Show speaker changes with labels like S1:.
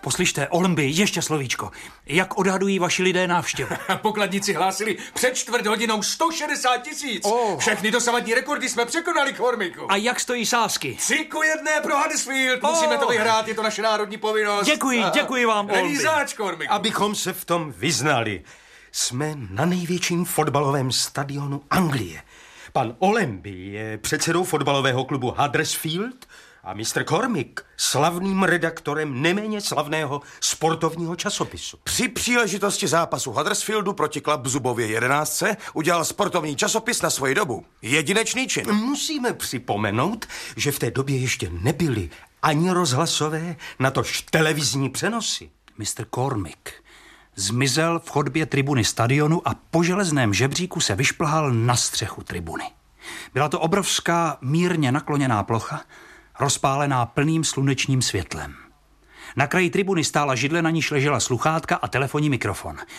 S1: Poslyšte, Olmby, ještě slovíčko. Jak odhadují vaši lidé návštěvu?
S2: Pokladníci hlásili před 4 hodinou 160 000. Všechny dosavadní rekordy jsme překonali, Cormiku.
S1: A jak stojí sázky?
S2: 3-1 pro Huddersfield. Musíme to vyhrát, je to naše národní povinnost.
S1: Děkuji vám, Olmby.
S2: Není zač, Cormiku.
S3: Abychom se v tom vyznali. Jsme na největším fotbalovém stadionu Anglie. Pan Olmby je předsedou fotbalového klubu Huddersfield a Mr. Cormick slavným redaktorem neméně slavného sportovního časopisu.
S4: Při příležitosti zápasu Huddersfieldu proti Club Zubově 11 udělal sportovní časopis na svoji dobu. Jedinečný čin.
S3: Musíme připomenout, že v té době ještě nebyly ani rozhlasové, natož televizní přenosy.
S1: Mr. Cormick zmizel v chodbě tribuny stadionu a po železném žebříku se vyšplhal na střechu tribuny. Byla to obrovská, mírně nakloněná plocha, rozpálená plným slunečním světlem. Na kraji tribuny stála židle, na níž ležela sluchátka a telefonní mikrofon.